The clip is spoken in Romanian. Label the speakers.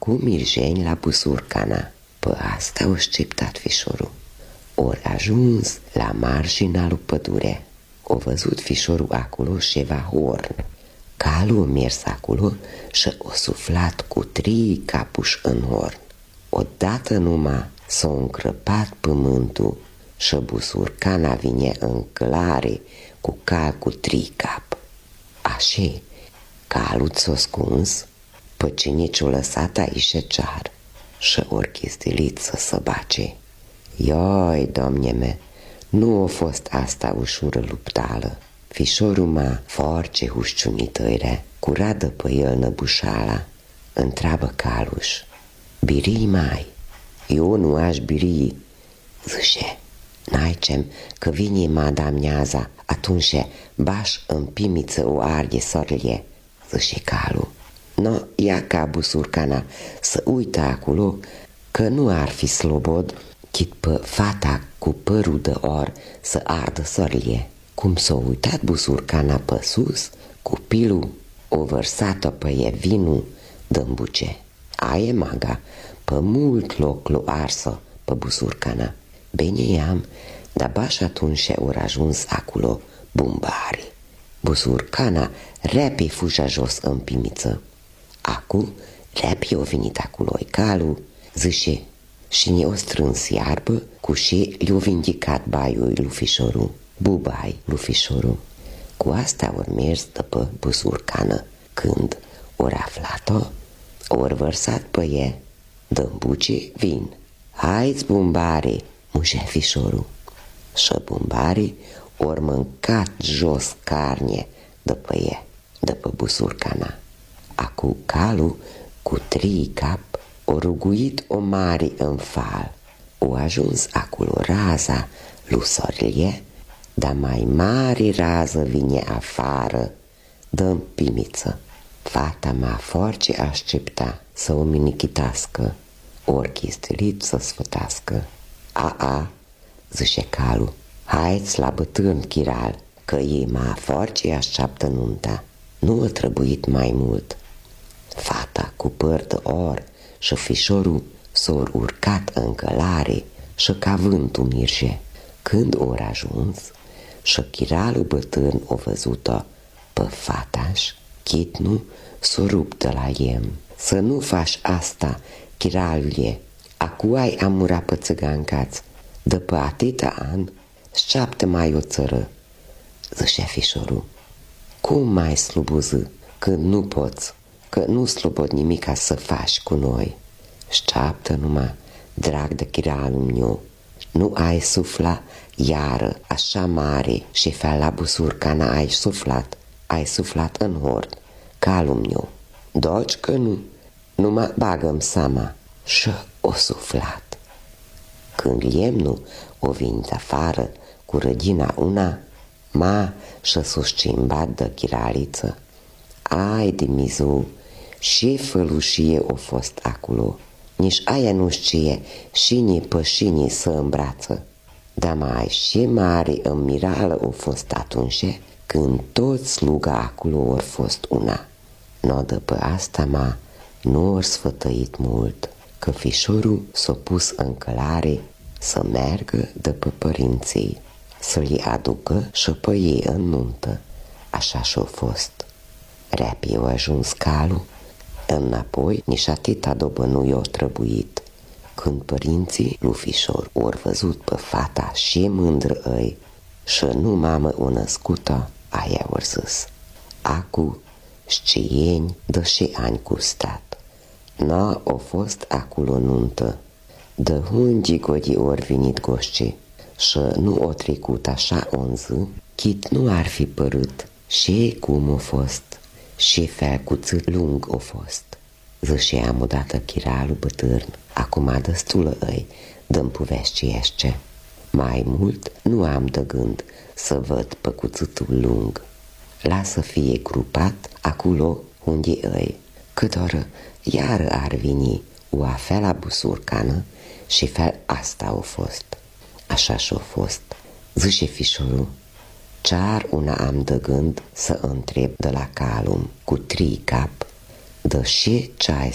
Speaker 1: Acum mirjeni la Busurcana. Pe asta o sceptat fișorul. Ori ajuns la marginea lui pădure. O văzut fișorul acolo ceva horn. Calul a mers acolo și o suflat cu 3 capuși în horn. Odată numai s-a încrăpat pământul și Busurcana vine în clare cu cal cu 3 cap. Așa, calul s-a scuns, pe cine ce-o lăsat aici cear și ori chistilit să se bace. Ioi, domne me, nu a fost asta ușură luptală. Fișorul m-a force hușciunităire, curadă pe el năbușala, întreabă caluș. Birii mai? Eu nu aș birii. Zice, n-ai cem, că vine madamneaza, atunci baș în pimiță o arde sărlie, zice calul. No, ia ca Busurcana să uită acolo că nu ar fi slobod chit pe fata cu părul de or să ardă sărlie. Cum s-a uitat Busurcana pe sus, cu pilul o vărsată pe e vinul dă-mbuce. Aie maga, pe mult loc l-o arsă pe Busurcana. Bine i-am, dar baș atunci ori ajuns acolo bumbari. Busurcana repi fuja jos în pimiță. Acu repi o venit acolo-i calul, zice, și ne-o strâns iarbă cu și le-o vindicat baiul lui fișorul. Bubai lui fișorul. Cu asta ori mers după Busurcană. Când ori aflat-o, ori vărsat pe e, dă-mbuce vin. Hai-ți, bumbare, mușea fișorul. Și bumbare ori mâncat jos carne după e, după Busurcana. Acu calul cu 3 cap o ruguit o mare în fal. O ajuns acolo raza lui Sărlie, dar mai mare rază vine afară, dă-n pimiță. Fata m-a force aștepta să o minichitască, ori chistilit să sfătască. A, zice calul, hai-ți la bătrân chiral, că ei m-a force așteaptă nunta. Nu a trebuit mai mult. Fata cu păr de or și fișorul s-au urcat în călare și ca vântul mirge. Când ori ajuns și chiralul bătrân o văzut-o pe fata-și, chitnu s-o rupt de la iem. Să nu faci asta, chiralule, acu ai amura pe țăgancați, după atâta an, șapte mai o țără, zice fișorul. Cum mai slubuză, când nu poți, că nu slobod nimica să faci cu noi. Șaptă numai, drag de chiralul meu, nu ai sufla iară așa mare și fel la Busurcana ai suflat în hord, calul meu. Doci că nu, numai bagă-mi seama și o suflat. Când lemnul o venit afară cu rădina una, ma și s-o scimbat de chiraliță. Ai de mizu, și fălușie o fost acolo, nici aia nu știe șine pe șine să îmbrață. Dar mai și mare îmmirală o fost atunci când toți sluga acolo ori fost una. No, după asta nu ori sfătăit mult, că fișorul s-a pus în călare să meargă după părinții, să li aducă și pe ei în nuntă. Așa și-a fost. Repii a ajuns calul, înapoi nici atâta dobă nu i-a trebuit. Când părinții lui fișor ori văzut pe fata și mândră ei și nu mamă o născută, aia ori zis. Acu șcieni de și ani custat. N-a o fost acolo nuntă. De hungi godi ori venit goșce și nu o trecut așa o zi, chit nu ar fi părut și cum o fost și fel cu țât lung o fost. Zășeam odată chiralul bătârn, acum destulă ei, dă-mi povestește. Mai mult nu am de gând să văd pe cuțitul lung. Lasă fie grupat acolo unde ei, cât oră iară ar veni o afea la Busurcană și fel asta a fost. Așa și-a fost. Zice fișorul, cear una am de gând să întreb de la calum cu 3 cap, de și ce ai